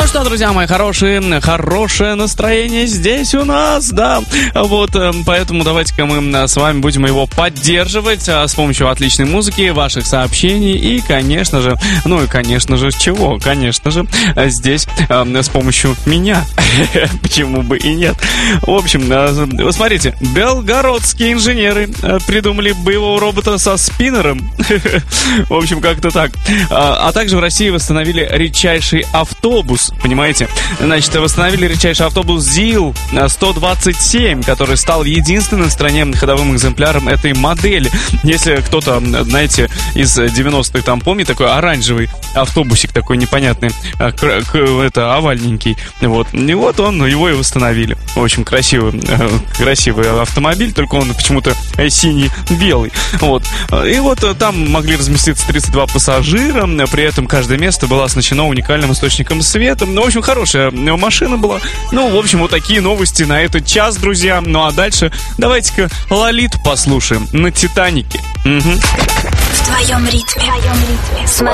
что, друзья мои хорошие, хорошее настроение здесь у нас, да. Вот, поэтому давайте-ка мы с вами будем его поддерживать с помощью отличной музыки, ваших сообщений и, конечно же, чего? Конечно же, здесь с помощью меня. Почему бы и нет? В общем, вы смотрите, белгородские инженеры придумали боевого робота со спиннером. В общем, как-то так. А также в России восстановили редчайший автобус, понимаете? Значит, восстановили редчайший автобус ЗИЛ-127, который стал единственным в стране ходовым экземпляром этой модели. Если кто-то, знаете, из 90-х там помнит, такой оранжевый автобусик, такой непонятный, овальненький. Вот. И вот его и восстановили. В общем, красивый автомобиль, только он почему-то синий-белый. Вот. И вот там могли разместиться 32 пассажира, при этом каждое место было оснащено уникальным источником света. Ну, в общем, хорошая машина была. Ну, в общем, вот такие новости на этот час, друзья. Ну, а дальше давайте-ка Лолиту послушаем на «Титанике». В твоем ритме.